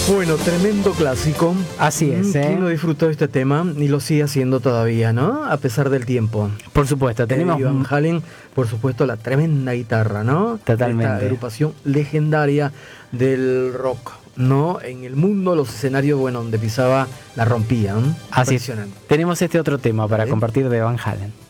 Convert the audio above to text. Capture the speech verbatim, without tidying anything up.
Bueno, tremendo clásico. Así es, ¿eh? ¿Quién no disfrutó de este tema y lo sigue haciendo todavía, no? A pesar del tiempo. Por supuesto, tenemos... Eddie Van Halen, por supuesto, la tremenda guitarra, ¿no? Totalmente. Esta agrupación legendaria del rock, ¿no? En el mundo, los escenarios, bueno, donde pisaba, la rompían. Así es. Tenemos este otro tema para ¿Sí? compartir de Van Halen.